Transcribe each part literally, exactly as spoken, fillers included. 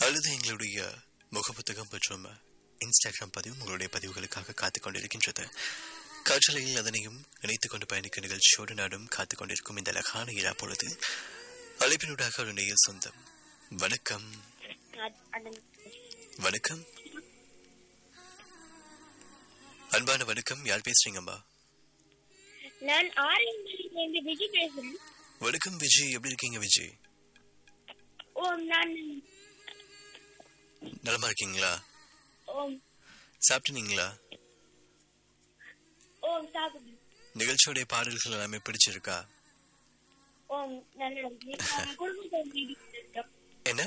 அல்லது எங்களுடைய முகப்புத்தகம் மற்றும் இன்ஸ்டாகிராம் பதிவும் உங்களுடைய பதிவுகளுக்காக காத்துக் கொண்டிருக்கின்றது. காற்றலையில் அதனையும் இணைத்துக் கொண்டு பயணிக்கும் நிகழ்ச்சியோடு நாடும் காத்துக் கொண்டிருக்கும் இந்த அழகான இரா பொழுது அழைப்பினூடாக ஒரு நேய சொந்தம். வணக்கம். வணக்கம், அன்பான வணக்கம். யார் பேசுறீங்கம்மா? நான் ஆரஞ்சிலிருந்து விஜய் பேசுறேன். வணக்கம் விஜய், எப்படி இருக்கீங்க விஜய்? ஓம். நான் நலமா இருக்கீங்களா? ஓம். சாப்பிட்டீங்களா? ஓம் சாப்பிட்டேன். நிகழ்ச்சியோடைய பாடல்கள் எல்லாமே பிடிச்சிருக்கா? ஓம் நல்லா இருக்கு. குடும்பத்தோட என்ன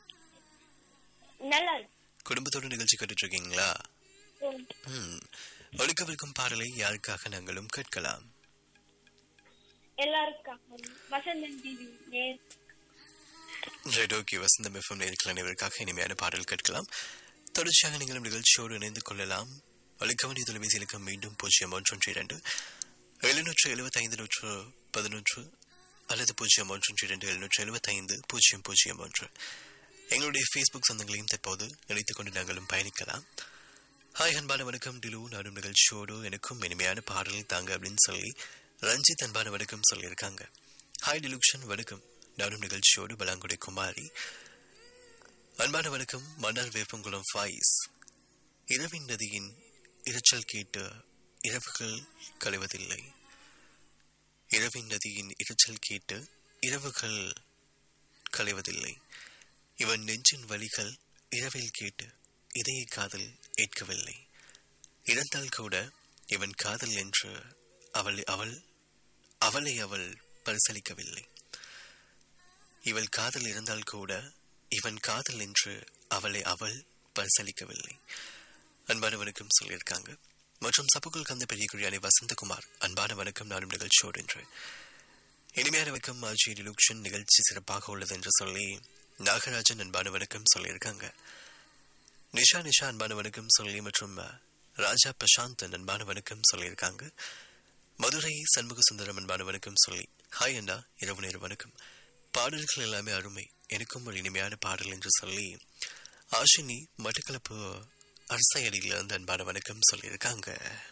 நல்லா இருக்கு. குடும்பத்தோட நிகழ்ச்சி கேட்டுட்டு இருக்கீங்களா? ஓம். ம் ஒழிக்கவிருக்கும் பாடலை யாருக்காக நாங்களும் கேட்கலாம்? எல்லாருக்காக வசந்தன் டிவி நேர் ரேடியோக்கி வசந்தம் எஃப்எம் நேயர்கள் அனைவருக்காக இனிமையான பாடல் கேட்கலாம். தொடர்ச்சியாக நீங்களும் நிகழ்ச்சியோடு இணைந்து கொள்ளலாம். அளிக்க வேண்டிய தொலைபேசி இலக்கம் மீண்டும் பூஜ்ஜியம் ஒன்று இரண்டு எழுநூற்று எழுபத்தி ஐந்து நூற்று பதினொன்று அல்லது பூஜ்ஜியம் ஒன்று இரண்டு எழுநூற்று எழுபத்தி ஐந்து பூஜ்ஜியம் பூஜ்ஜியம் ஒன்று. எங்களுடைய ஃபேஸ்புக் சொந்தங்களையும் தற்போது இணைத்துக் கொண்டு நாங்களும் பயணிக்கலாம். ஹாய் அன்பான வணக்கம் டிலு, நாடும் நிகழ்ச்சியோடு எனக்கும் இனிமையான பாடல் தாங்க அப்படின்னு சொல்லி ரஞ்சித் அன்பான வணக்கம் சொல்லியிருக்காங்க. ஹாய் டிலுக்ஷன், வணக்கம். நாடும் நிகழ்ச்சியோடு பலாங்குடி குமாரி அன்பான வணக்கம். மன்னார் வேப்பங்குளம் ஃபாயிஸ். இரவின் நதியின் இரைச்சல் கேட்டு இரவுகள் களைவதில்லை. இரவின் நதியின் இரைச்சல் கேட்டு இரவுகள் களைவதில்லை. இவன் நெஞ்சின் வலிகள் இரவில் கேட்டு இதய காதல் ஏற்கவில்லை. இறந்தால் கூட இவன் காதல் என்று அவள் அவள் அவளை அவள் பரிசளிக்கவில்லை. இவள் காதல் இருந்தால் கூட இவன் காதல் என்று அவளை அவள் பரிசளிக்கவில்லை. அன்பான வணக்கம் சொல்லியிருக்காங்க. மற்றும் சப்புக்குள் கந்த பெரிய குழியானை வசந்தகுமார் அன்பான வணக்கம். நானும் நிகழ்ச்சியோடு என்று இனிமையான வணக்கம். ஆஜி டிலுக்ஷன் நிகழ்ச்சி சிறப்பாக உள்ளது என்று சொல்லி நாகராஜன் அன்பான வணக்கம் சொல்லியிருக்காங்க. நிஷா நிஷா அன்பான வணக்கம் சொல்லி மற்றும் ராஜா பிரசாந்தன் அன்பான வணக்கம் சொல்லியிருக்காங்க. மதுரை சண்முக சுந்தரம் அன்பான வணக்கம் சொல்லி ஹாய் அண்ணா, இரவு நேர வணக்கம். பாடல்கள் எல்லாமே அருமை, எனக்கும் ஒரு இனிமையான பாடல் என்று சொல்லி ஆஷினி மட்டக்களப்பு அரசையடியிலிருந்து அன்பான வணக்கம் சொல்லியிருக்காங்க.